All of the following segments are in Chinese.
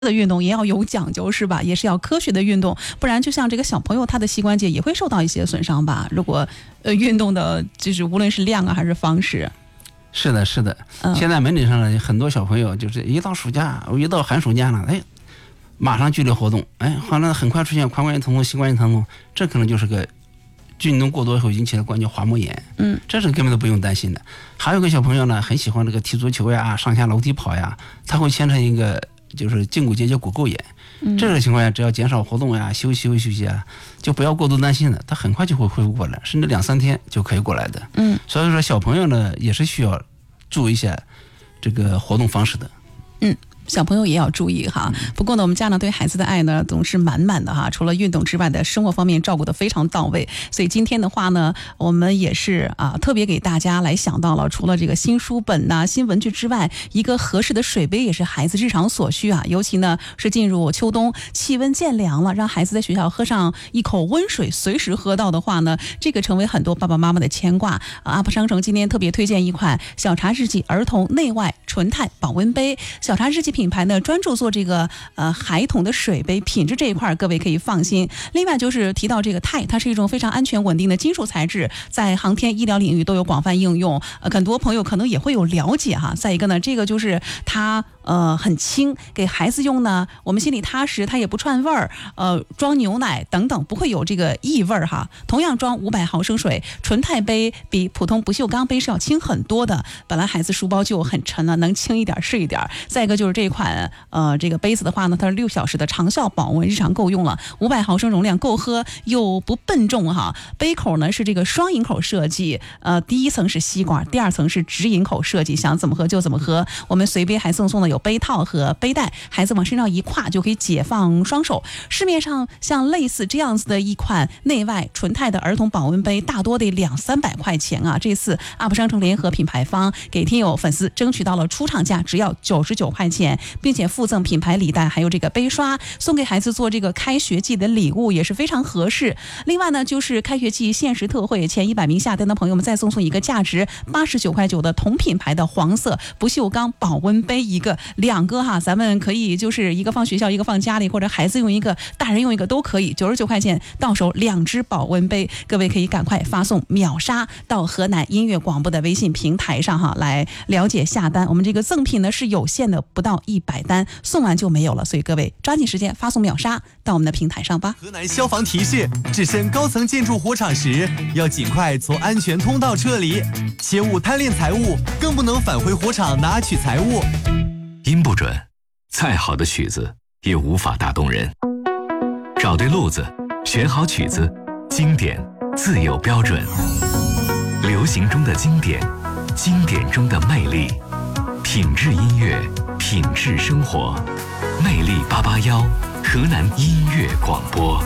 的运动也要有讲究是吧？也是要科学的运动，不然就像这个小朋友他的膝关节也会受到一些损伤吧？如果运动的就是无论是量啊还是方式。 是的，是的。现在门诊上呢，很多小朋友就是一到暑假，一到寒暑假了，马上剧烈活动，好了，很快出现髋关节疼痛、膝关节疼痛，这可能就是个运动过多后引起的关节滑膜炎。这是根本都不用担心的。还有个小朋友呢，很喜欢这个踢足球呀、上下楼梯跑呀，他会牵扯一个就是胫骨结节骨垢炎。这个情况下，只要减少活动呀、休息啊，就不要过度担心了，他很快就会恢复过来，甚至2-3天就可以过来的。所以说小朋友呢也是需要注意一下这个活动方式的。 小朋友也要注意哈。不过呢，我们家长对孩子的爱呢总是满满的哈。除了运动之外的生活方面照顾得非常到位，所以今天的话呢，我们也是特别给大家来想到了，除了这个新书本呐、新文具之外，一个合适的水杯也是孩子日常所需啊。尤其呢是进入秋冬，气温渐凉了，让孩子在学校喝上一口温水，随时喝到的话呢，这个成为很多爸爸妈妈的牵挂。阿普商城今天特别推荐一款小茶日记儿童内外纯钛保温杯。小茶日记品牌呢专注做这个孩童的水杯，品质这一块各位可以放心。另外就是提到这个钛，它是一种非常安全稳定的金属材质，在航天医疗领域都有广泛应用，很多朋友可能也会有了解哈。再一个呢，这个就是它很轻，给孩子用呢我们心里踏实，它也不串味儿，装牛奶等等不会有这个异味哈。同样装500毫升水，纯钛杯比普通不锈钢杯是要轻很多的，本来孩子书包就很沉了，能轻一点是一点。再一个就是这款这个杯子的话呢，它是6小时的长效保温，日常够用了，500毫升容量够喝又不笨重哈。杯口呢是这个双饮口设计，第一层是吸管，第2层是直饮口设计，想怎么喝就怎么喝。我们随杯还赠送了有杯套和杯带，孩子往身上一挎就可以解放双手。市面上像类似这样子的一款内外纯钛的儿童保温杯，大多得200-300块钱啊。这次阿普商城联合品牌方给听友粉丝争取到了出厂价只要99块钱，并且附赠品牌礼袋，还有这个杯刷，送给孩子做这个开学季的礼物也是非常合适。另外呢，就是开学季限时特惠，前100名下单的朋友们再送一个价值89块9的同品牌的黄色不锈钢保温杯2个哈，咱们可以就是一个放学校，一个放家里，或者孩子用一个，大人用一个都可以，99块钱到手2只保温杯，各位可以赶快发送秒杀到河南音乐广播的微信平台上哈，来了解下单。我们这个赠品呢是有限的，不到100单，送完就没有了，所以各位抓紧时间发送秒杀到我们的平台上吧。 河南消防提示：置身高层建筑火场时，要尽快从安全通道撤离，切勿贪恋财物，更不能返回火场拿取财物。 音不准，再好的曲子也无法打动人。找对路子，选好曲子，经典自有标准。流行中的经典，经典中的魅力，品质音乐，品质生活。魅力881，河南音乐广播。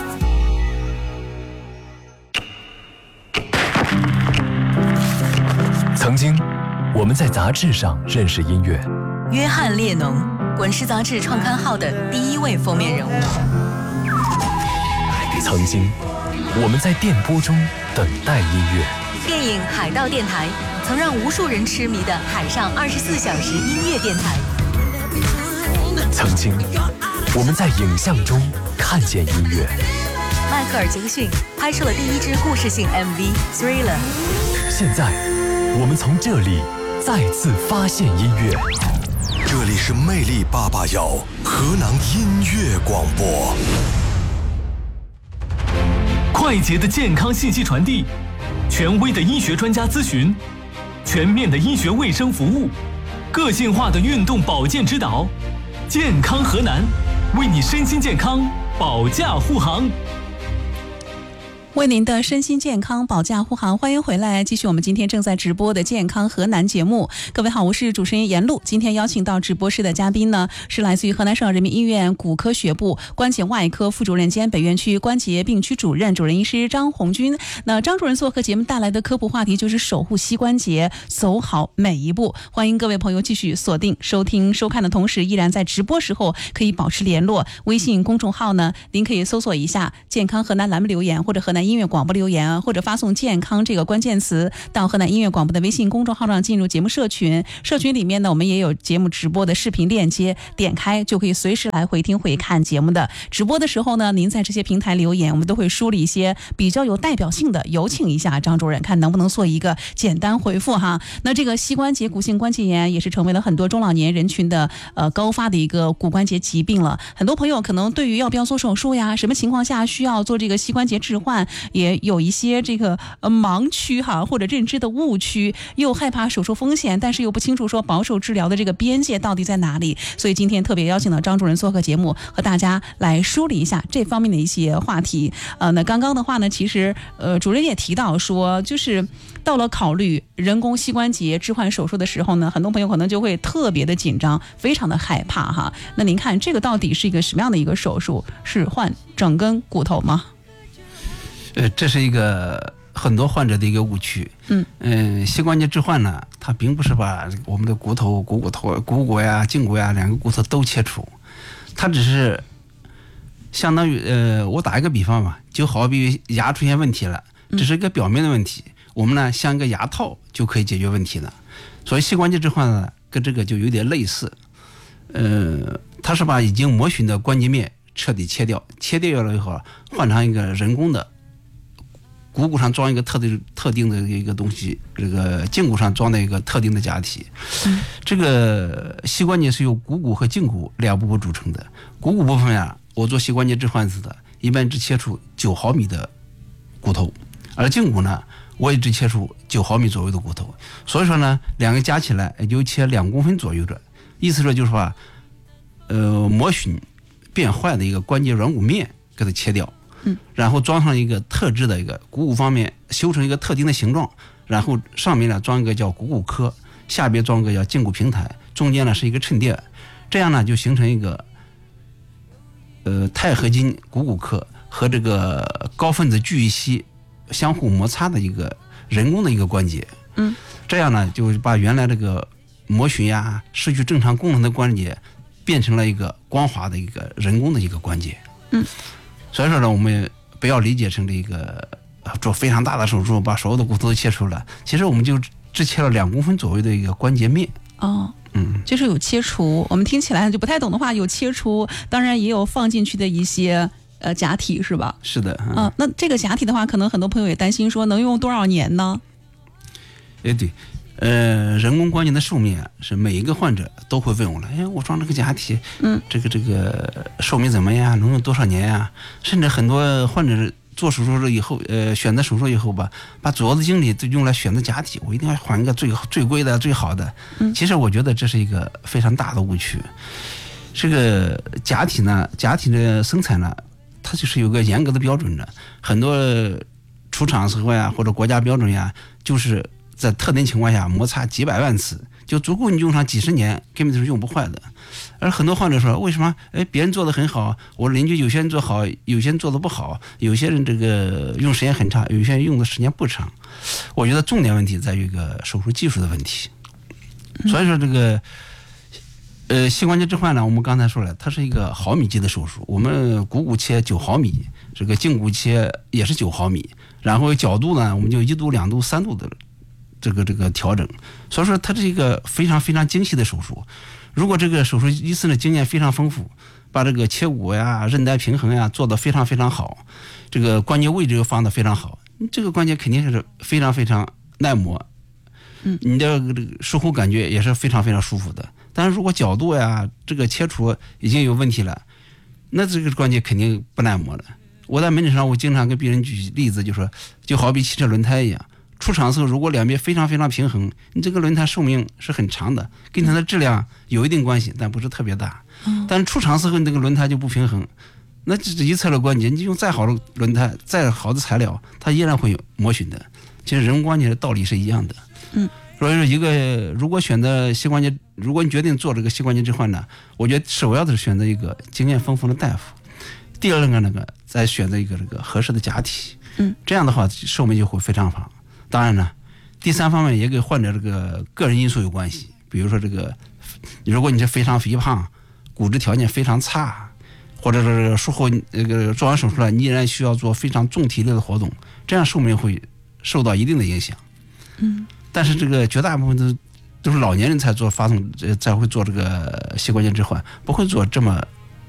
曾经，我们在杂志上认识音乐。 约翰列侬，滚石杂志创刊号的第1位封面人物。 曾经，我们在电波中等待音乐。 电影《海盗电台》曾让无数人痴迷的海上24小时音乐电台。 曾经，我们在影像中看见音乐。 迈克尔·杰克逊拍摄了第1支故事性 MV《Thriller》。 现在，我们从这里再次发现音乐。 这里是魅力881河南音乐广播。 快捷的健康信息传递，权威的医学专家咨询，全面的医学卫生服务，个性化的运动保健指导，健康河南，为你身心健康保驾护航。 为您的身心健康保驾护航，欢迎回来，继续我们今天正在直播的健康河南节目。各位好，我是主持人严露。今天邀请到直播室的嘉宾呢，是来自于河南省人民医院骨科学部关节外科副主任兼北院区关节病区主任医师张红军。那张主任做客节目带来的科普话题就是守护膝关节，走好每一步。欢迎各位朋友继续锁定收听收看的同时，依然在直播时候可以保持联络。微信公众号呢，您可以搜索一下健康河南栏目留言，或者河南南音乐广播留言，或者发送健康这个关键词到河南音乐广播的微信公众号上进入节目社群。社群里面呢，我们也有节目直播的视频链接，点开就可以随时来回听回看节目的。直播的时候呢，您在这些平台留言，我们都会梳理一些比较有代表性的，有请一下张主任，看能不能做一个简单回复哈。那这个膝关节骨性关节炎也是成为了很多中老年人群的高发的一个骨关节疾病了。很多朋友可能对于要不要做手术呀，什么情况下需要做这个膝关节置换，也有一些这个盲区哈，或者认知的误区，又害怕手术风险，但是又不清楚说保守治疗的这个边界到底在哪里。所以今天特别邀请到张主任做客节目，和大家来梳理一下这方面的一些话题。那刚刚的话呢，其实主任也提到说，就是到了考虑人工膝关节置换手术的时候呢，很多朋友可能就会特别的紧张，非常的害怕哈。那您看这个到底是一个什么样的一个手术？是换整根骨头吗？ 这是一个很多患者的一个误区。膝关节置换呢，它并不是把我们的骨头、股骨呀、胫骨呀两个骨头都切除，它只是相当于我打一个比方吧，就好比牙出现问题了，这是一个表面的问题，我们呢像一个牙套就可以解决问题了。所以膝关节置换呢，跟这个就有点类似。它是把已经磨损的关节面彻底切掉了以后，换成一个人工的股骨上装一个特定的一个东西，这个胫骨上装的一个特定的假体。这个膝关节是由股骨和胫骨两部分组成的。股骨部分呀，我做膝关节置换时的，一般只切除9毫米的骨头，而胫骨呢，我也只切除9毫米左右的骨头。所以说呢，两个加起来也就切2公分左右的。意思说就是说，磨损变坏的一个关节软骨面给它切掉，然后装上一个特制的一个股骨方面修成一个特定的形状，然后上面呢装一个叫股骨壳，下边装个叫胫骨平台，中间呢是一个衬垫，这样呢就形成一个钛合金股骨壳和这个高分子聚乙烯相互摩擦的一个人工的一个关节。这样呢就把原来这个磨损呀、失去正常功能的关节变成了一个光滑的一个人工的一个关节。所以说呢，我们不要理解成这个做非常大的手术把所有的骨头都切除了，其实我们就只切了2公分左右的一个关节面。 就是有切除，我们听起来就不太懂的话，有切除，当然也有放进去的一些假体，是吧？ 是的。 那这个假体的话，可能很多朋友也担心说，能用多少年呢？ 对。人工关节的寿命是每一个患者都会问我了，我装这个假体，这个寿命怎么样，能用多少年呀？甚至很多患者做手术了以后，选择手术以后吧，把主要的精力都用来选择假体，我一定要换一个最贵的、最好的。其实我觉得这是一个非常大的误区。这个假体的生产呢，它就是有个严格的标准的，很多出厂时候呀或者国家标准呀，就是在特定情况下摩擦几百万次，就足够你用上几十年，根本就是用不坏的。而很多患者说，为什么别人做的很好，我邻居有些人做好，有些人做的不好，有些人这个用时间很长，有些人用的时间不长。我觉得重点问题在于一个手术技术的问题。所以说这个膝关节置换呢，我们刚才说了，它是一个毫米级的手术，我们股骨切9毫米，这个胫骨切也是9毫米，然后角度呢，我们就1度、2度、3度的这个调整。所以说它是一个非常非常精细的手术。如果这个手术医师的经验非常丰富，把这个切骨呀、韧带平衡呀做得非常非常好，这个关节位置又放得非常好，这个关节肯定是非常非常耐磨，你的术后感觉也是非常非常舒服的。但是如果角度呀这个切除已经有问题了，那这个关节肯定不耐磨了。我在门诊上我经常跟病人举例子，就说就好比汽车轮胎一样，出厂的时候如果两边非常非常平衡，你这个轮胎寿命是很长的，跟它的质量有一定关系，但不是特别大。但是出厂的时候你这个轮胎就不平衡，那这一侧的关节，你用再好的轮胎再好的材料，它依然会有磨损的。其实人工关节的道理是一样的。所以说如果选择膝关节，如果你决定做这个膝关节置换呢，我觉得首要的是选择一个经验丰富的大夫，第二个再选择一个这个合适的假体，这样的话寿命就会非常长。当然呢，第三方面也跟患者这个个人因素有关系，比如说这个如果你是非常肥胖，骨质条件非常差， 或者是术后做完手术了，你依然需要做非常重体力的活动，这样寿命会受到一定的影响。但是这个绝大部分都是老年人才会做这个膝关节置换，不会做这么